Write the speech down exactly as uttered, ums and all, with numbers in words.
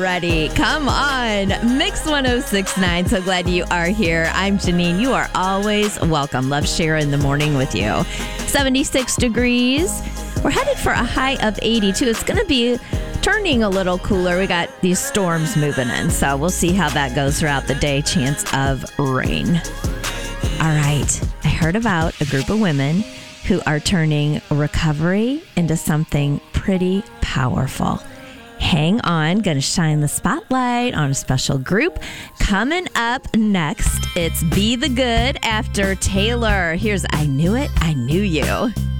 Ready. Come on. Mix one oh six point nine. So glad you are here. I'm Janine. You are always welcome. Love sharing the morning with you. seventy-six degrees. We're headed for a high of eighty-two. It's going to be turning a little cooler. We got these storms moving in. So we'll see how that goes throughout the day. Chance of rain. All right. I heard about a group of women who are turning recovery into something pretty powerful. Hang on, gonna shine the spotlight on a special group. Coming up next, it's Be the Good after Taylor. Here's I Knew It, I Knew You.